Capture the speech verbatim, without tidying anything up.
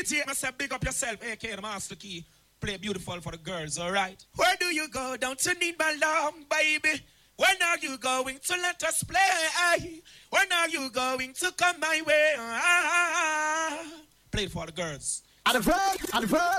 J, must say big up yourself. A K the Master Key. Play beautiful for the girls, alright? Where do you go? Don't you need my love, baby? When are you going to let us play? When are you going to come my way? Ah, play it for the girls. At the front, at the front.